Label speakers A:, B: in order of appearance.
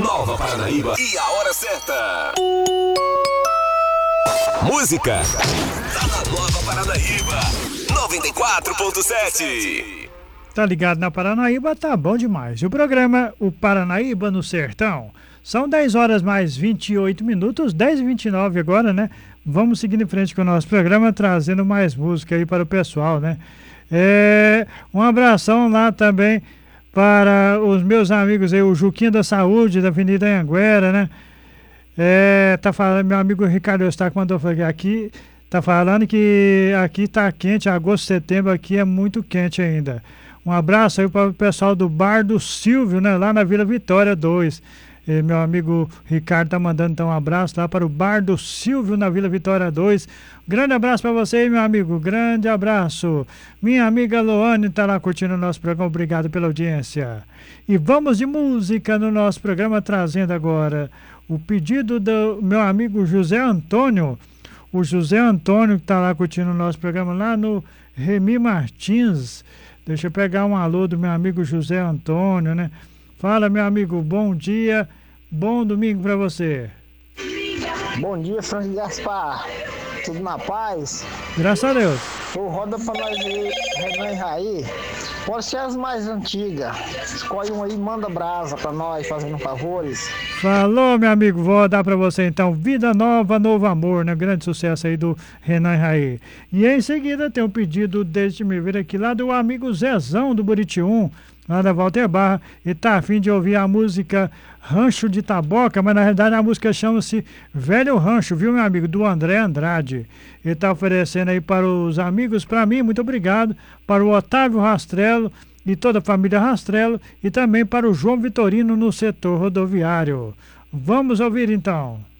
A: Nova Paranaíba e a hora certa. Música tá na Nova Paranaíba 94.7.
B: Tá ligado na Paranaíba, tá bom demais. O programa O Paranaíba no Sertão. São 10 horas mais 28 minutos, 10h29 agora, né? Vamos seguindo em frente com o nosso programa, trazendo mais música aí para o pessoal, né? Um abração lá também para os meus amigos aí, o Juquinha da Saúde, da Avenida Anhanguera, né? Tá falando, meu amigo Ricardo Eustáquio mandou falar que aqui, tá falando que aqui tá quente, agosto, setembro aqui é muito quente ainda. Um abraço aí para o pessoal do Bar do Silvio, né? Lá na Vila Vitória 2. Meu amigo Ricardo tá mandando então um abraço lá para o Bar do Silvio na Vila Vitória 2. Grande abraço para você, meu amigo. Grande abraço. Minha amiga Loane tá lá curtindo o nosso programa. Obrigado pela audiência. E vamos de música no nosso programa, trazendo agora o pedido do meu amigo José Antônio. O José Antônio que tá lá curtindo o nosso programa lá no Remy Martins. Deixa eu pegar um alô do meu amigo José Antônio, né? Fala, meu amigo, bom dia, bom domingo pra você.
C: Bom dia, Frank Gaspar. Tudo na paz?
B: Graças a Deus.
C: Roda pra nós aí, Renan e Raí. Pode ser as mais antigas. Escolhe um aí, manda brasa pra nós, fazendo favores.
B: Falou, meu amigo, vou dar pra você então. Vida Nova, Novo Amor, né? Grande sucesso aí do Renan e Raí. E em seguida tem um pedido, deixa me ver aqui, lá do amigo Zezão do Buritium, lá da Walter Barra, e tá a fim de ouvir a música Rancho de Taboca, mas na realidade a música chama-se Velho Rancho, viu, meu amigo? Do André Andrade. Ele tá oferecendo aí para os amigos, para mim, muito obrigado, para o Otávio Rastrello e toda a família Rastrello, e também para o João Vitorino no setor rodoviário. Vamos ouvir então.